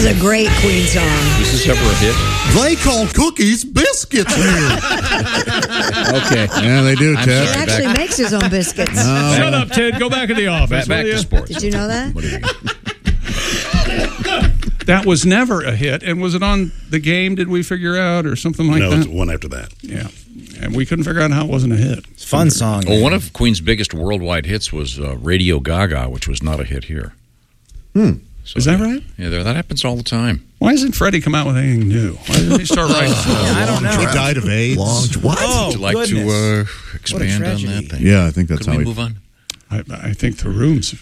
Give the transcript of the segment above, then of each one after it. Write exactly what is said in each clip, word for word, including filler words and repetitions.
is a great Queen song. Is this ever a hit? They call cookies biscuits here. Okay. Yeah, they do, I'm Ted. He sorry, actually back- makes his own biscuits. No. Shut up, Ted. Go back in the office. Back, back will to you? sports. Did you know that? What do you That was never a hit. And was it on The Game, did we figure out, or something like no, that? it's one after that. Yeah. And we couldn't figure out how it wasn't a hit. It's a fun song. Well, one of Queen's biggest worldwide hits was uh, Radio Gaga, which was not a hit here. Hmm. So, Is that right? Yeah, there, that happens all the time. Why hasn't Freddie come out with anything new? Why didn't he start writing? I don't know. He died of AIDS. Long, what? Oh, Would you like goodness. to uh, What a expand on tragedy. that thing? Yeah, I think that's Could how we he... move on? I, I think the room's...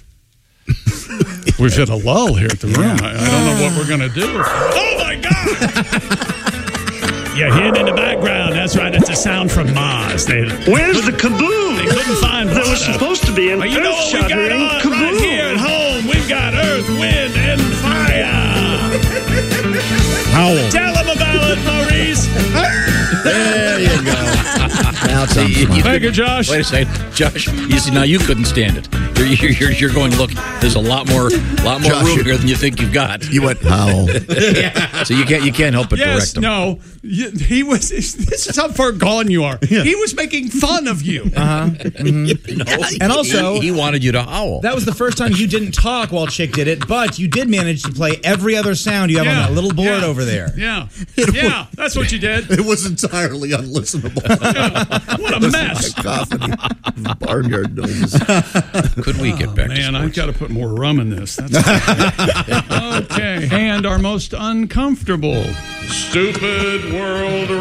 We've hit a lull here at the room. I, I don't know what we're going to do. Oh, my God! You're hearing in the background. That's right. That's a sound from Mars. They, Where's the kaboom? they couldn't find There was water. supposed to be an Well, you know what we got earth-shattering on kaboom. right here at home? We've got Earth, Wind, and Fire. Howl. Tell them about it, Maurice. There you go. Now it's on You- you- Thank you, Josh. Wait a second, Josh. You see, now you couldn't stand it. You're, you're, you're, you're going. Look, there's a lot more, lot more Josh, room you- here than you think you've got. You went, howl. So you can't, you can't help but Yes, direct them. no. You- He was. This is how far gone you are. He was making fun of you. No, And also- he, he wanted you to howl. That was the first time you didn't talk while Chick did it, but you did manage to play every other sound you have on Yeah, that little board yeah, over there. Yeah, yeah. That's what you did. It was entirely unlistenable. What a mess. Cacophony. Barnyard noise. Could we get back to Man, I've sports? got to put more rum in this. That's okay. And our most uncomfortable stupid world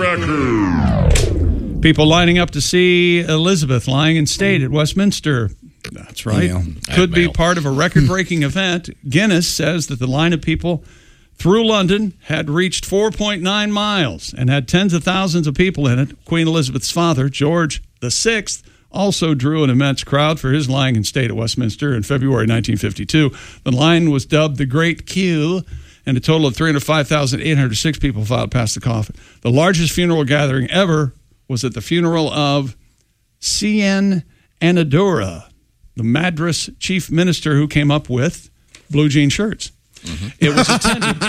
record. People lining up to see Elizabeth lying in state at Westminster. That's right. Yeah. Could be Mail. part of a record-breaking event. Guinness says that the line of people through London had reached four point nine miles and had tens of thousands of people in it. Queen Elizabeth's father, George the Sixth, also drew an immense crowd for his lying in state at Westminster in February nineteen fifty-two. The line was dubbed the Great Queue, and a total of three hundred five thousand eight hundred six people filed past the coffin. The largest funeral gathering ever was at the funeral of C N Anadura, the Madras chief minister who came up with blue jean shirts. Mm-hmm. It was attended.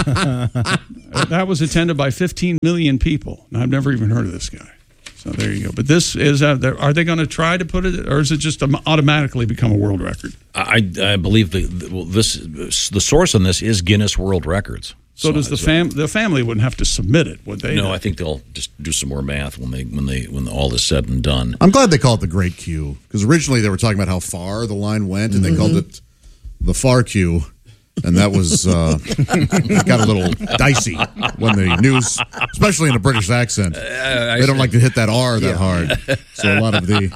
that was attended by fifteen million people. And I've never even heard of this guy. So there you go. But this is, uh, are they going to try to put it, or is it just automatically become a world record? I, I believe the, the well, this the source on this is Guinness World Records. So, does the fam the family wouldn't have to submit it, would they? No, I think they'll just do some more math when they when they when all is said and done. I'm glad they call it the Great Queue, because originally they were talking about how far the line went, and they called it the Far Queue. And that was uh, got a little dicey when the news, especially in a British accent, Uh, they don't like to hit that R that hard. So a lot of the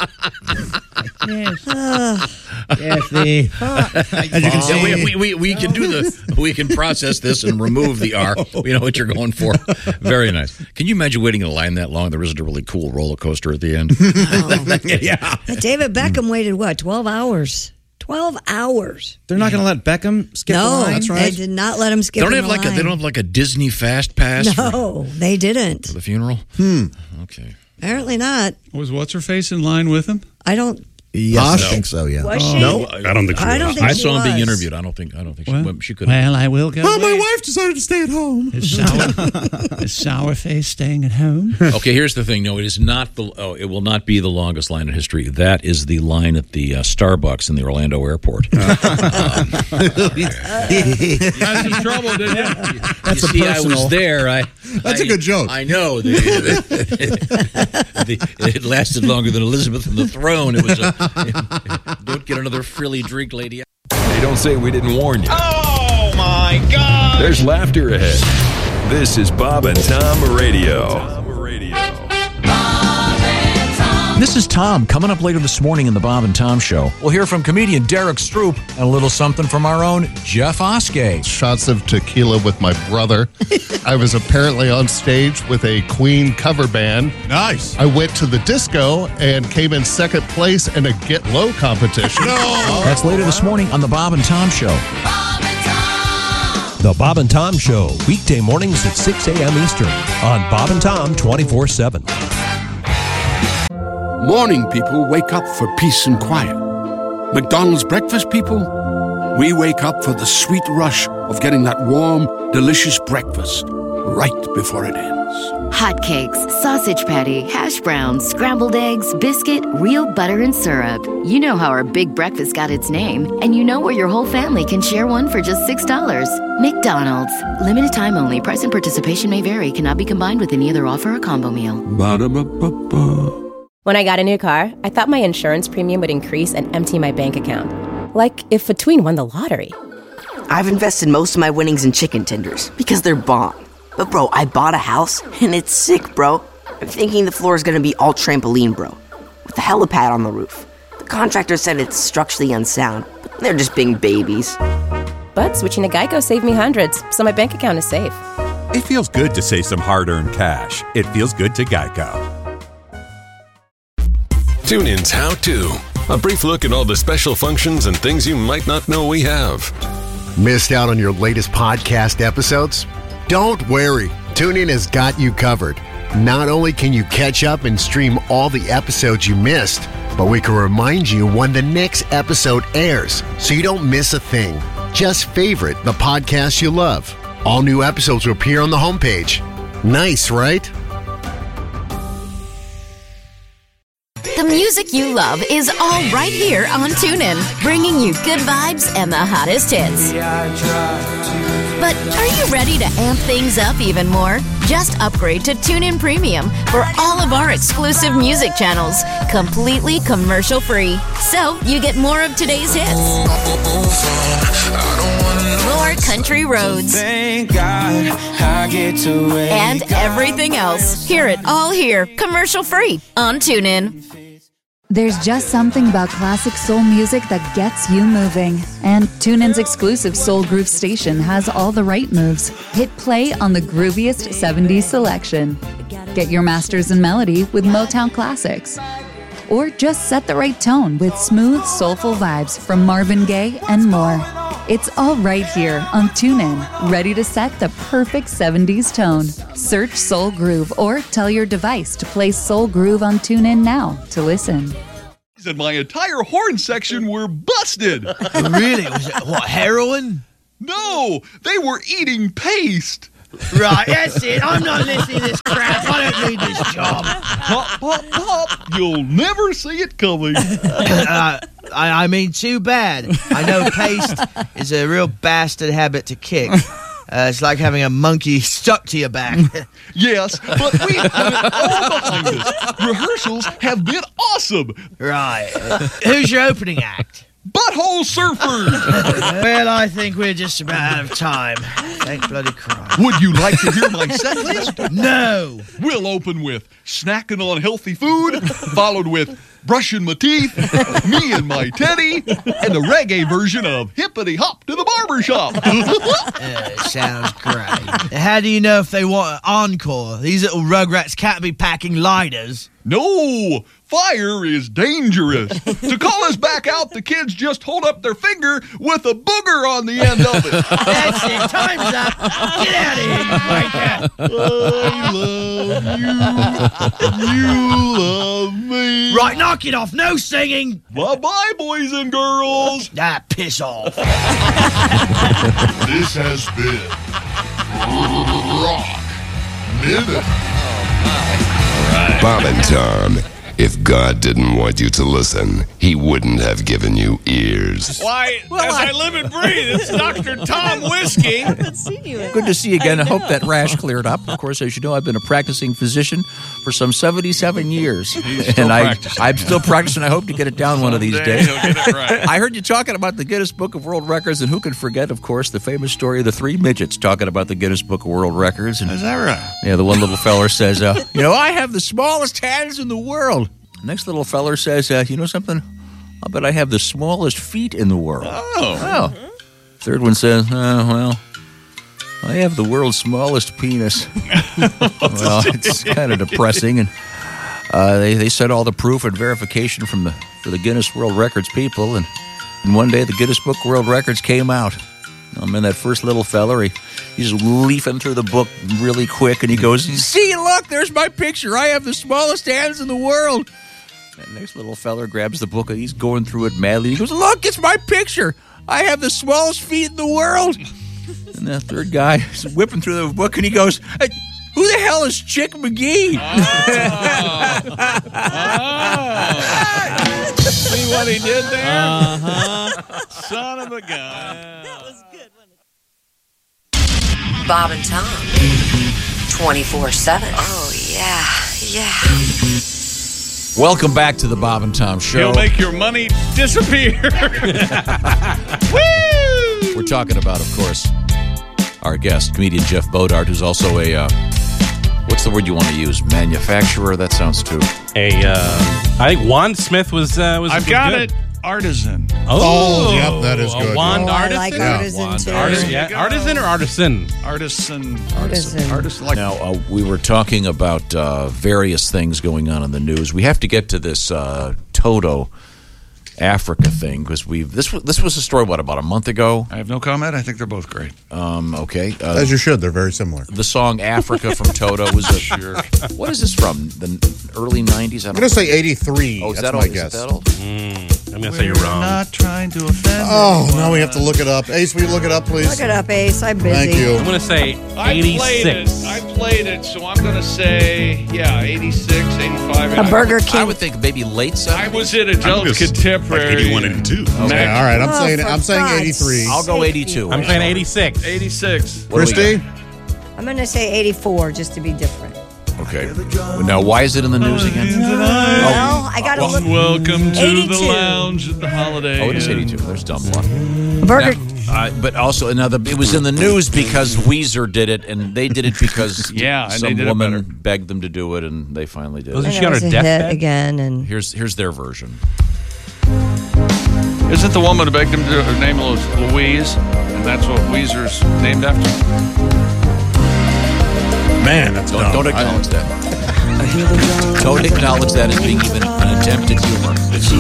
Yes, the, as you can see, Yeah, we, we, we, we can do the we can process this and remove the R. We know what you're going for. Very nice. Can you imagine waiting in a line that long? There isn't a really cool roller coaster at the end. yeah, But David Beckham waited, what, twelve hours? twelve hours. they're not going to let Beckham skip the No, line. they did not let him skip They don't the have like a line. they don't have like a Disney fast pass for, No, they didn't. for the funeral. Hmm. Okay. Apparently not. Was what's her face in line with him? I don't. Yes, Posh? I think so, yeah. Was she? No, I don't think she I don't was. think I she saw him being was. interviewed. I don't think I don't think Well, she, she could. Well, I will go. Oh, my away. wife decided to stay at home. Is sour, is sour face staying at home? Okay, here's the thing. No, it is not the. Oh, it will not be the longest line in history. That is the line at the uh, Starbucks in the Orlando airport. Had some trouble, didn't you? That's you a see, I personal. was there. I. That's I- a good joke. I know. The, the, it lasted longer than Elizabeth and the throne. It was. A, don't get another frilly drink, lady. Hey, don't say we didn't warn you. Oh, my God. There's laughter ahead. This is Bob and Tom Radio. Tom Radio. This is Tom. Coming up later this morning in the Bob and Tom Show, we'll hear from comedian Derek Stroop and a little something from our own Jeff Oskey. Shots of tequila with my brother. I was apparently on stage with a Queen cover band. Nice. I went to the disco and came in second place in a Get Low competition. That's later this morning on the Bob and Tom Show. The Bob and Tom Show, weekday mornings at six a.m. Eastern on Bob and Tom twenty-four seven. Morning people wake up for peace and quiet. McDonald's breakfast people, we wake up for the sweet rush of getting that warm, delicious breakfast right before it ends. Hotcakes, sausage patty, hash browns, scrambled eggs, biscuit, real butter and syrup. You know how our big breakfast got its name, and you know where your whole family can share one for just six dollars. McDonald's. Limited time only. Price and participation may vary. Cannot be combined with any other offer or combo meal. Ba-da-ba-ba-ba. When I got a new car, I thought my insurance premium would increase and empty my bank account. Like if Between won the lottery. I've invested most of my winnings in chicken tenders because they're bomb. But bro, I bought a house and it's sick, bro. I'm thinking the floor is gonna be all trampoline, bro, with a helipad on the roof. The contractor said it's structurally unsound, but they're just being babies. But switching to Geico saved me hundreds, so my bank account is safe. It feels good to save some hard-earned cash. It feels good to Geico. TuneIn's How To. A brief look at all the special functions and things you might not know we have. Missed out on your latest podcast episodes? Don't worry. TuneIn has got you covered. Not only can you catch up and stream all the episodes you missed, but we can remind you when the next episode airs so you don't miss a thing. Just favorite the podcast you love. All new episodes will appear on the homepage. Nice, right? The music you love is all right here on TuneIn, bringing you good vibes and the hottest hits. But are you ready to amp things up even more? Just upgrade to TuneIn Premium for all of our exclusive music channels, completely commercial-free. So you get more of today's hits, more country roads, Thank God I get to wake and everything else. Hear it all here, commercial-free on TuneIn. There's just something about classic soul music that gets you moving. And TuneIn's exclusive Soul Groove station has all the right moves. Hit play on the grooviest seventies selection. Get your masters in melody with Motown classics. Or just set the right tone with smooth, soulful vibes from Marvin Gaye and more. It's all right here on TuneIn, ready to set the perfect seventies tone. Search Soul Groove or tell your device to play Soul Groove on TuneIn now to listen. And my entire horn section were busted. Really? Was it, what, heroin? No, they were eating paste. Right, that's it. I'm not listening to this crap. I don't need this job. Pop, pop, pop. You'll never see it coming. uh, I, I mean, too bad. I know paste is a real bastard habit to kick. Uh, it's like having a monkey stuck to your back. Yes, but we have it all behind us. Rehearsals have been awesome. Right. Uh, who's your opening act? Butthole Surfers. Well, I think we're just about out of time. Thank bloody Christ. Would you like to hear my set list? No. We'll open with snacking on healthy food, followed with brushing my teeth, me and my teddy, and the reggae version of Hippity Hop to the Barbershop. uh, sounds great. How do you know if they want an encore? These little rugrats can't be packing lighters. No, fire is dangerous. To call us back out, the kids just hold up their finger with a booger on the end of it. That's it. Time's up. Get out of here, you wanker. I love you. You love me. Right, knock it off. No singing. Bye-bye, boys and girls. Ah, piss off. This has been Rock Minute. Bob and Tom, if God didn't want you to listen, he wouldn't have given you ears. Why, well, as I, I live and breathe, it's Doctor Tom Whiskey. Good to see you again. I, I hope that rash cleared up. Of course, as you know, I've been a practicing physician for some seventy-seven years. And I, I'm still practicing. I hope to get it down one of these days. Right. I heard you talking about the Guinness Book of World Records, and who can forget, of course, the famous story of the three midgets talking about the Guinness Book of World Records. And, is that right? Yeah, the one little feller says, uh, you know, I have the smallest hands in the world. The next little feller says, uh, you know something? I'll bet I have the smallest feet in the world. Oh. oh. Third one says, uh, well, I have the world's smallest penis. Well, it's kind of depressing. And uh, they, they said all the proof and verification from the for the Guinness World Records people. And, and one day the Guinness Book of World Records came out. I mean, that first little feller, he, he's leafing through the book really quick. And he goes, see, look, there's my picture. I have the smallest hands in the world. And next little feller grabs the book and he's going through it madly. He goes, look, it's my picture. I have the smallest feet in the world. And the third guy is whipping through the book, and he goes, hey, who the hell is Chick McGee? Oh. See what he did there? Uh-huh. Son of a gun. That was good, wasn't it? Bob and Tom. twenty-four seven. Oh, yeah, yeah. Welcome back to the Bob and Tom Show. He'll make your money disappear. Woo! We're talking about, of course, our guest, comedian Jeff Bodart, who's also a, uh, what's the word you want to use? Manufacturer? That sounds too. A, uh, I think Juan Smith was, uh, was I've was got good. it. Artisan. Oh, Oh, yep, that is a good. wand Oh, I artisan? like Yeah. artisan, Wand too. artisan. There you Yeah. go. Artisan or artisan? Artisan. Artisan. Artisan. Like, Now, uh, we were talking about uh, various things going on in the news. We have to get to this uh, Toto Africa thing because we've this was this was a story what about a month ago. I have no comment. I think they're both great. Um, okay, uh, As you should. They're very similar. the song "Africa" from Toto was a Sure. What is this from? The early nineties? I'm going to say eighty-three. Oh, is That's that my old? Is guess. that old? Mm, I'm going to say you're wrong. Not trying to offend. Oh, now we have to look it up. Ace, will you look it up, please? Look it up, Ace. I'm busy. Thank you. I'm going to say I played it. eighty-six. I played it, so I'm going to say, yeah, eighty-six, eighty-five. A Burger King. I would think maybe late I seventies. was at a Joe's Contemporary. Like eighty-one, eighty-two. Okay, all right. I'm Oh, saying for I'm saying God's eighty-three. I'll go eighty-two. I'm saying eighty-six. eighty-six. What do we Christy? I'm going to say eighty-four just to be different. Okay. Now, why is it in the news again? Well, I got to look. Welcome to eighty-two. the lounge at the Holiday Oh, it is Inn. eighty-two. There's dumb luck. Burger. Uh, but also another. It was in the news because Weezer did it, and they did it because Yeah, and they some did it woman better. begged them to do it, and they finally did Wasn't it. she on her was a hit deathbed? again, and Here's here's their version. Isn't the woman who begged him to her name was Louise? And that's what Weezer's named after? Man, that's Don't, dumb. don't acknowledge that. Don't acknowledge that as being even an attempt at humor.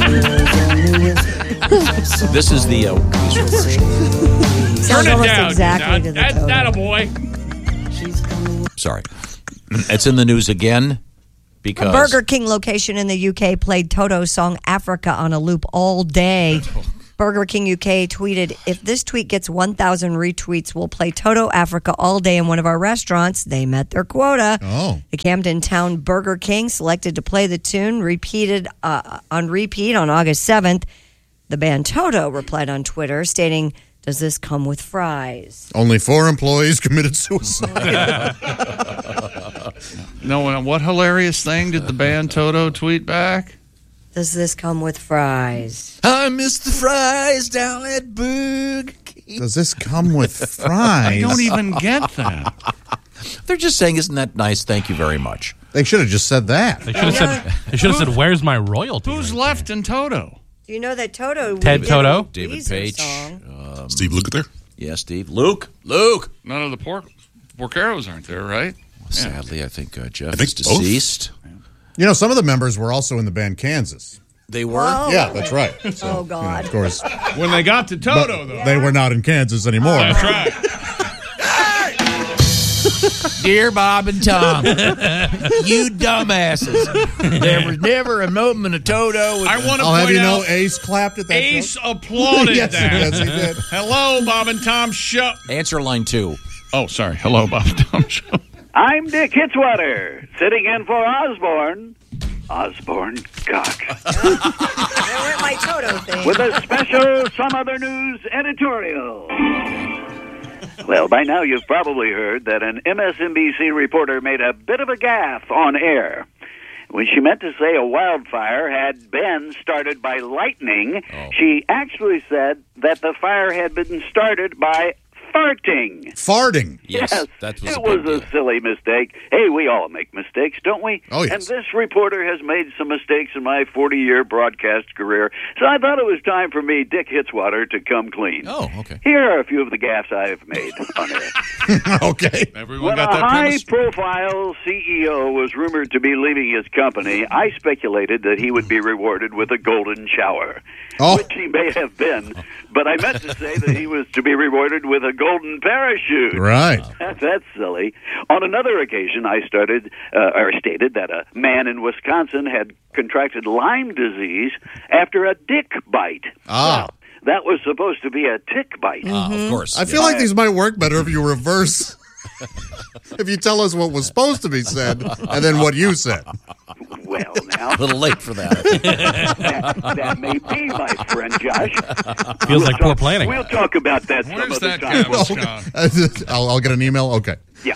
This is the uh, Weezer version. sounds Turn it almost down. exactly Now, to the that, Toto. that a boy. Sorry, it's in the news again A because Burger King location in the U K played Toto's song Africa on a loop all day. Burger King U K tweeted, if this tweet gets one thousand retweets, we'll play Toto Africa all day in one of our restaurants. They met their quota. Oh. The Camden Town Burger King selected to play the tune, repeated uh, on repeat on August seventh. The band Toto replied on Twitter, stating, does this come with fries? Only four employees committed suicide. No, and what hilarious thing did the band Toto tweet back? Does this come with fries? I miss the fries down at Burger King. Does this come with I fries? don't even get that. They're just saying, "Isn't that nice? Thank you very much." They should have just said that. They should have said, they should have said, where's my royalty? Who's left in Toto? Do you know that Toto? Ted redid Toto? a David Weezer Page. song? Um, Steve Lukather? yeah, Steve. Luke. Luke. None of the pork porceros aren't there, right? Sadly, I think uh, Jeff I think is both. deceased. You know, some of the members were also in the band Kansas. They were. Whoa. Yeah, that's right. So, Oh, you know, God. of course. When they got to But Toto, though. they were not in Kansas anymore. That's right. Dear Bob and Tom, you dumbasses. There was never a moment of Toto. With I want to I'll have point you know, out, Ace clapped at that Ace joke. applauded Yes, that. yes, he did. Hello, Bob and Tom Show. Answer line two. Oh, sorry. Hello, Bob and Tom Show. I'm Dick Hitzwater, sitting in for Osborne. Osborne Cock. There went my Toto thing. With a special Some Other News editorial. Well, by now you've probably heard that an M S N B C reporter made a bit of a gaffe on air when she meant to say a wildfire had been started by lightning. Oh. She actually said that the fire had been started by farting. Farting. Yes, Yes, that was it a was big deal. a silly mistake. Hey, we all make mistakes, don't we? Oh, yes. And this reporter has made some mistakes in my forty-year broadcast career, so I thought it was time for me, Dick Hitzwater, to come clean. Oh, okay. Here are a few of the gaffes I have made on air. Okay. Everyone When got a that premise? high-profile C E O was rumored to be leaving his company, I speculated that he would be rewarded with a golden shower, Oh. which he may have been, but I meant to say that he was to be rewarded with a golden parachute. Right. That's silly. On another occasion, I started uh, or stated that a man in Wisconsin had contracted Lyme disease after a dick bite. Ah. Well, that was supposed to be a tick bite. Ah, of course. I feel like these might work better if you reverse. If you tell us what was supposed to be said and then what you said. Well, now. A little late for that. that, that may be, my friend Josh. Feels we'll like talk, poor planning. We'll talk about that some Where's other that time. guy, Wisconsin? I'll, I'll get an email. Okay. Yeah.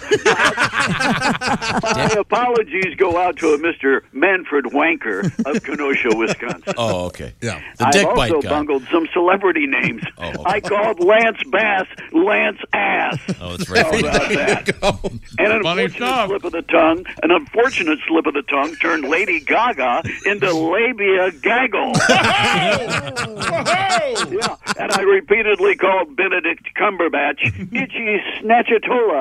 My apologies go out to a Mister Manfred Wanker of Kenosha, Wisconsin. Oh, okay. Yeah. The I've dick also bite guy. bungled some celebrity names. Oh, okay. I called Lance Bass Lance Ass. Oh, it's very How funny. about that? And an Funny unfortunate stuff. slip of the tongue, an unfortunate slip of the tongue turned Lady Gaga into labia gaggle. Yeah, and I repeatedly called Benedict Cumberbatch Itchy Snatchatola.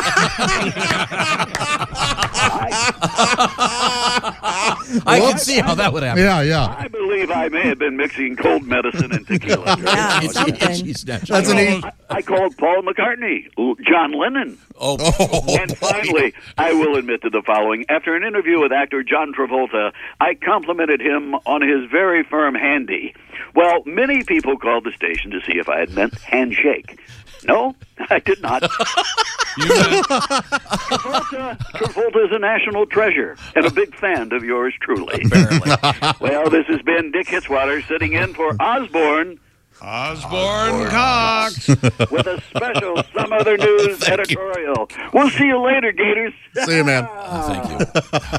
I can see how that would happen. Yeah, yeah. I believe I may have been mixing cold medicine and tequila. Yeah, Itchy- something. itchy snatch. That's an E. I, I called Paul McCartney, John Lennon. Oh, And finally, I will admit to the following. After an interview with actor John Travolta, I complimented him on his very firm handy. Well, many people called the station to see if I had meant handshake. No, I did not. Travolta, Travolta is a national treasure and a big fan of yours truly. Apparently. Well, this has been Dick Hitzwater sitting in for Osborne Osborne Cox. with a special Some Other News editorial. We'll see you later, Gators. See you, man. Thank you.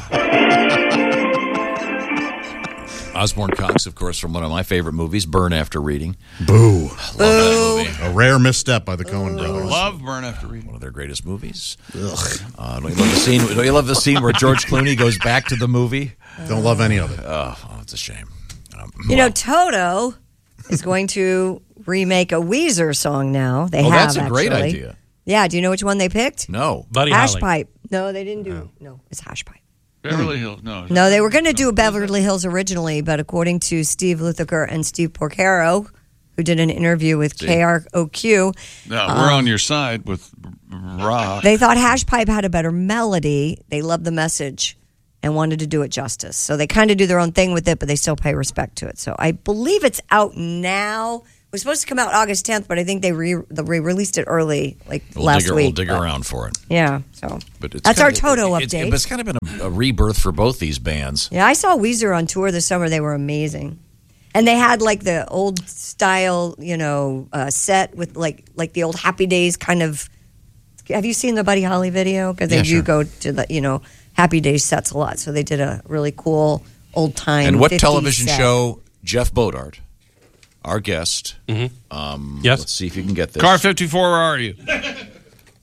Osborne Cox, of course, from one of my favorite movies, Burn After Reading. Boo. Love that movie. A rare misstep by the Coen brothers. Love Burn After Reading. One of their greatest movies. Uh, don't you love the scene? Don't you love the scene where George Clooney goes back to the movie? Don't love any of it. Oh, oh it's a shame. Um, You know, Toto is going to remake a Weezer song now. They oh, have, that's a great actually. idea. Yeah, do you know which one they picked? No. Buddy Hash Holly. Pipe. No, they didn't do. No, it's Hash Pipe. Beverly Hills. No. No, they were going to do Beverly Hills originally, but according to Steve Lukather and Steve Porcaro, who did an interview with K R O Q, No, we're on your side with rock. they thought Hash Pipe had a better melody. They loved the message and wanted to do it justice. So they kind of do their own thing with it, but they still pay respect to it. So I believe it's out now. It was supposed to come out August tenth, but I think they re they released it early, like We'll last dig, week. We'll dig but- around for it. Yeah, so But it's that's kind our of- Toto it's, update. But it's kind of been a, a rebirth for both these bands. Yeah, I saw Weezer on tour this summer. They were amazing. And they had like the old style, you know, uh, set with like like the old Happy Days kind of. Have you seen the Buddy Holly video? Because they Yeah, do sure. go to the, you know, Happy Days sets a lot. So they did a really cool old time. And what fifties television set. show? Jeff Bodart, our guest. Mhm. Um, Yes. Let's see if you can get this. Car fifty-four, where are you?